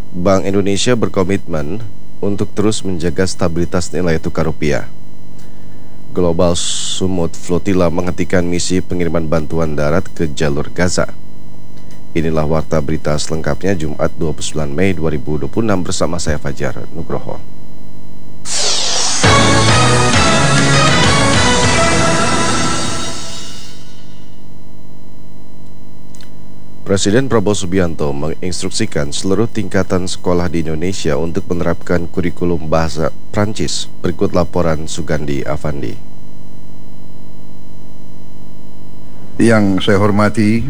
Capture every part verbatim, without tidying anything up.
Bank Indonesia berkomitmen untuk terus menjaga stabilitas nilai tukar rupiah. Global Sumut Flotilla menghentikan misi pengiriman bantuan darat ke jalur Gaza. Inilah warta berita selengkapnya Jumat dua puluh sembilan Mei dua ribu dua puluh enam bersama saya Fajar Nugroho. Presiden Prabowo Subianto menginstruksikan seluruh tingkatan sekolah di Indonesia untuk menerapkan kurikulum bahasa Prancis. Berikut laporan Sugandi Avandi. Yang saya hormati,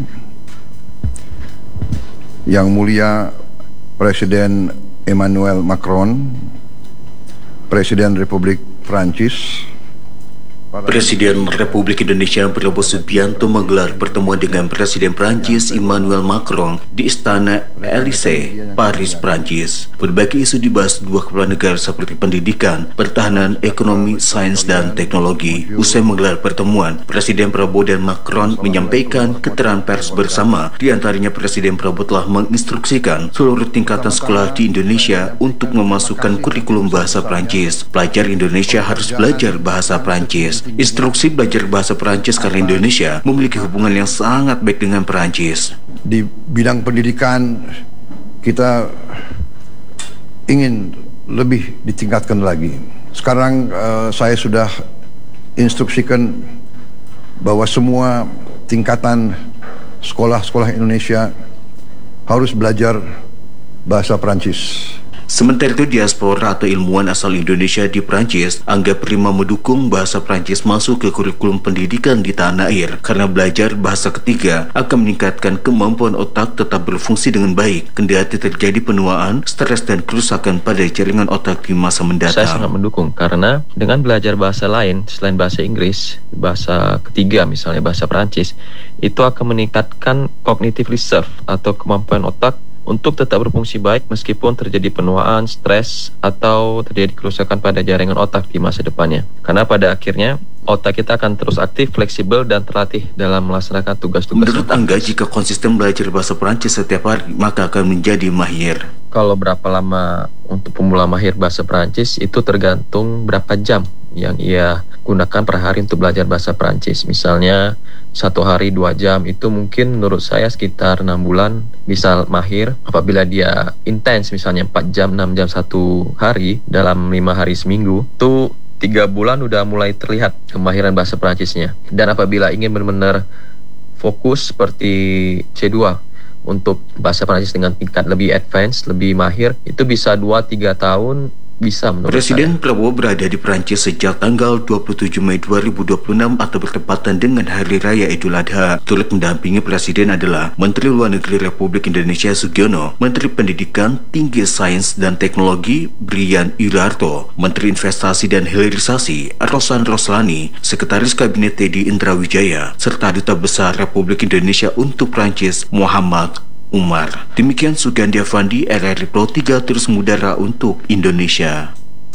Yang Mulia Presiden Emmanuel Macron, Presiden Republik Prancis. Presiden Republik Indonesia Prabowo Subianto menggelar pertemuan dengan Presiden Prancis Emmanuel Macron di Istana Élysée, Paris, Prancis. Berbagai isu dibahas dua kepala negara seperti pendidikan, pertahanan, ekonomi, sains, dan teknologi. Usai menggelar pertemuan, Presiden Prabowo dan Macron menyampaikan keterangan pers bersama. Di antaranya Presiden Prabowo telah menginstruksikan seluruh tingkatan sekolah di Indonesia untuk memasukkan kurikulum bahasa Prancis. Pelajar Indonesia harus belajar bahasa Prancis. Instruksi belajar bahasa Perancis karena Indonesia memiliki hubungan yang sangat baik dengan Perancis. Di bidang pendidikan kita ingin lebih ditingkatkan lagi. Sekarang uh, saya sudah instruksikan bahwa semua tingkatan sekolah-sekolah Indonesia harus belajar bahasa Perancis. Sementara itu, diaspora atau ilmuwan asal Indonesia di Prancis anggap prima mendukung bahasa Prancis masuk ke kurikulum pendidikan di tanah air karena belajar bahasa ketiga akan meningkatkan kemampuan otak tetap berfungsi dengan baik kendati terjadi penuaan, stres, dan kerusakan pada jaringan otak di masa mendatang. Saya sangat mendukung karena dengan belajar bahasa lain selain bahasa Inggris, bahasa ketiga misalnya bahasa Prancis, itu akan meningkatkan cognitive reserve atau kemampuan otak untuk tetap berfungsi baik meskipun terjadi penuaan, stres, atau terjadi kerusakan pada jaringan otak di masa depannya. Karena pada akhirnya otak kita akan terus aktif, fleksibel, dan terlatih dalam melaksanakan tugas-tugas. Menurut Angga, jika konsisten belajar bahasa Perancis setiap hari, maka akan menjadi mahir. Kalau berapa lama untuk pemula mahir bahasa Perancis itu tergantung berapa jam yang ia gunakan per hari untuk belajar bahasa Perancis. Misalnya satu hari dua jam itu mungkin menurut saya sekitar enam bulan bisa mahir. Apabila dia intens misalnya empat jam enam jam satu hari dalam lima hari seminggu, itu tiga bulan udah mulai terlihat kemahiran bahasa Perancisnya. Dan apabila ingin benar-benar fokus seperti C dua untuk bahasa Perancis dengan tingkat lebih advance, lebih mahir, itu bisa dua tiga tahun bisa menurut Presiden saya. Prabowo berada di Prancis sejak tanggal dua puluh tujuh Mei dua ribu dua puluh enam atau bertepatan dengan Hari Raya Idul Adha. Turut mendampingi Presiden adalah Menteri Luar Negeri Republik Indonesia Sugiono, Menteri Pendidikan Tinggi Sains dan Teknologi Brian Yurarto, Menteri Investasi dan Hilirisasi Rosan Roslani, Sekretaris Kabinet Teddy Indrawijaya, serta Duta Besar Republik Indonesia untuk Prancis Muhammad Umar. Demikian Sugandi Avandi, R R I Pro tiga terus mengudara untuk Indonesia.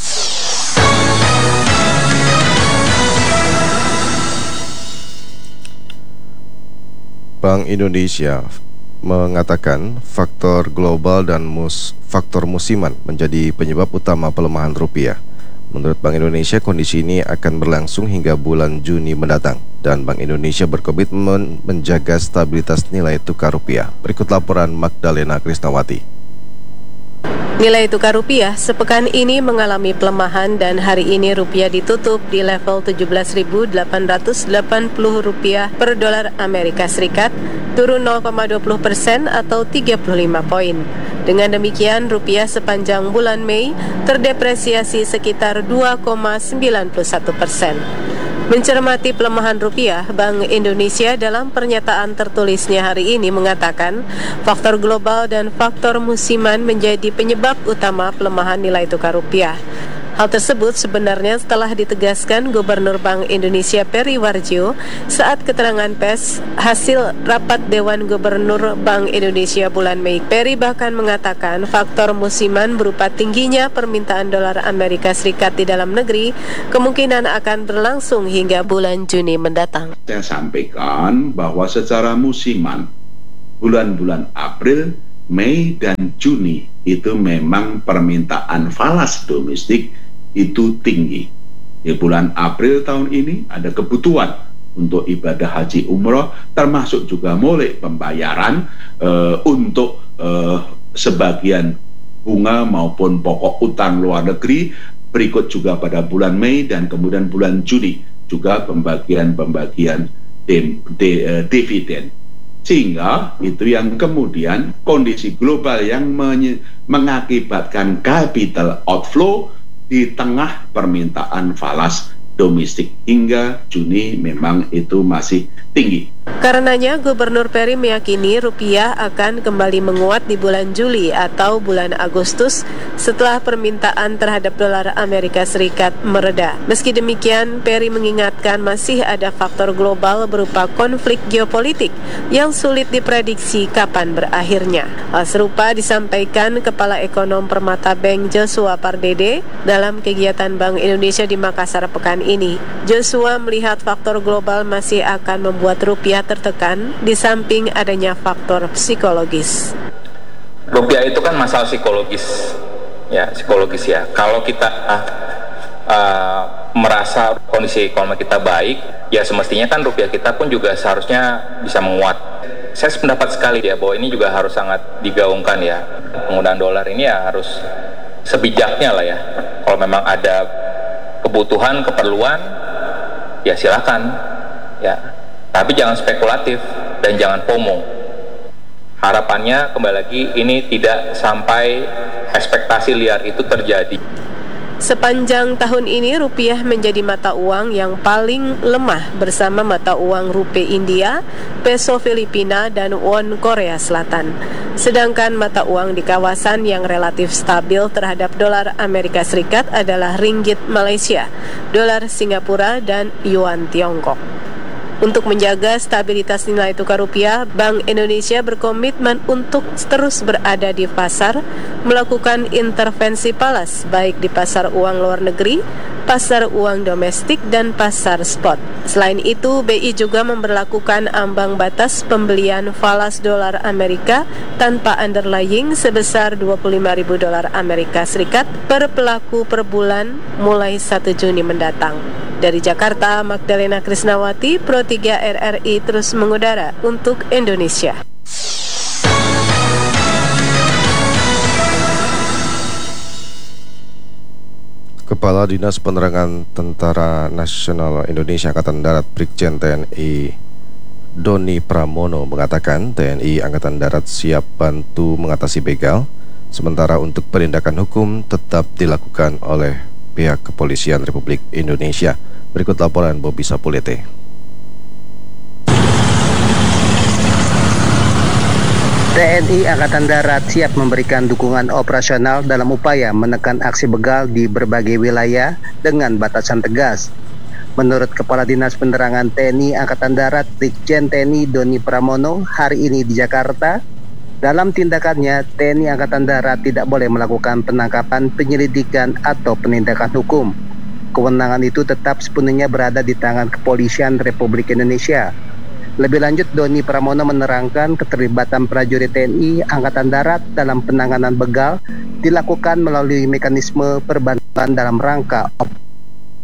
Bank Indonesia mengatakan faktor global dan mus faktor musiman menjadi penyebab utama pelemahan rupiah. Menurut Bank Indonesia, kondisi ini akan berlangsung hingga bulan Juni mendatang dan Bank Indonesia berkomitmen menjaga stabilitas nilai tukar rupiah. Berikut laporan Magdalena Krisnawati. Nilai tukar rupiah sepekan ini mengalami pelemahan dan hari ini rupiah ditutup di level tujuh belas ribu delapan ratus delapan puluh rupiah per dolar Amerika Serikat, turun nol koma dua puluh persen atau tiga puluh lima poin. Dengan demikian, rupiah sepanjang bulan Mei terdepresiasi sekitar dua koma sembilan satu persen. Mencermati pelemahan rupiah, Bank Indonesia dalam pernyataan tertulisnya hari ini mengatakan faktor global dan faktor musiman menjadi penyebab utama pelemahan nilai tukar rupiah. Hal tersebut sebenarnya setelah ditegaskan Gubernur Bank Indonesia Peri Warjio saat keterangan pers hasil rapat Dewan Gubernur Bank Indonesia bulan Mei. Peri bahkan mengatakan faktor musiman berupa tingginya permintaan dolar Amerika Serikat di dalam negeri kemungkinan akan berlangsung hingga bulan Juni mendatang. Saya sampaikan bahwa secara musiman bulan-bulan April Mei dan Juni itu memang permintaan falas domestik itu tinggi. Di bulan April tahun ini ada kebutuhan untuk ibadah haji umroh, termasuk juga mulai pembayaran uh, untuk uh, sebagian bunga maupun pokok utang luar negeri. Berikut juga pada bulan Mei dan kemudian bulan Juni juga pembagian-pembagian de, de, uh, dividen. Sehingga itu yang kemudian kondisi global yang menye- mengakibatkan capital outflow di tengah permintaan falas domestik hingga Juni memang itu masih tinggi. Karenanya, Gubernur Peri meyakini rupiah akan kembali menguat di bulan Juli atau bulan Agustus setelah permintaan terhadap dolar Amerika Serikat mereda. Meski demikian, Peri mengingatkan masih ada faktor global berupa konflik geopolitik yang sulit diprediksi kapan berakhirnya. Hal serupa disampaikan Kepala Ekonom Permata Bank Joshua Pardede dalam kegiatan Bank Indonesia di Makassar pekan ini. Joshua melihat faktor global masih akan membuat rupiah tertekan di samping adanya faktor psikologis. Rupiah itu kan masalah psikologis, ya psikologis ya. Kalau kita uh, uh, merasa kondisi ekonomi kita baik, ya semestinya kan rupiah kita pun juga seharusnya bisa menguat. Saya sependapat sekali ya bahwa ini juga harus sangat digaungkan ya. Penggunaan dolar ini ya harus sebijaknya lah ya. Kalau memang ada kebutuhan, keperluan, ya silakan ya. Tapi jangan spekulatif dan jangan FOMO. Harapannya kembali lagi ini tidak sampai ekspektasi liar itu terjadi. Sepanjang tahun ini rupiah menjadi mata uang yang paling lemah bersama mata uang rupiah India, peso Filipina, dan won Korea Selatan. Sedangkan mata uang di kawasan yang relatif stabil terhadap dolar Amerika Serikat adalah ringgit Malaysia, dolar Singapura, dan yuan Tiongkok. Untuk menjaga stabilitas nilai tukar rupiah, Bank Indonesia berkomitmen untuk terus berada di pasar, melakukan intervensi falas baik di pasar uang luar negeri, pasar uang domestik, dan pasar spot. Selain itu, B I juga memberlakukan ambang batas pembelian falas dolar Amerika tanpa underlying sebesar dua puluh lima ribu dolar Amerika Serikat per pelaku per bulan mulai satu Juni mendatang. Dari Jakarta, Magdalena Krisnawati, Pro tiga R R I terus mengudara untuk Indonesia. Kepala Dinas Penerangan Tentara Nasional Indonesia Angkatan Darat Brigjen T N I Doni Pramono mengatakan T N I Angkatan Darat siap bantu mengatasi begal, sementara untuk penindakan hukum tetap dilakukan oleh pihak Kepolisian Republik Indonesia. Berikut laporan Bobby Sapulete. T N I Angkatan Darat siap memberikan dukungan operasional dalam upaya menekan aksi begal di berbagai wilayah dengan batasan tegas. Menurut Kepala Dinas Penerangan T N I Angkatan Darat Brigjen T N I Doni Pramono hari ini di Jakarta, dalam tindakannya T N I Angkatan Darat tidak boleh melakukan penangkapan, penyelidikan, atau penindakan hukum. Kewenangan itu tetap sepenuhnya berada di tangan Kepolisian Republik Indonesia. Lebih lanjut, Doni Pramono menerangkan keterlibatan prajurit T N I Angkatan Darat dalam penanganan begal dilakukan melalui mekanisme perbantuan dalam rangka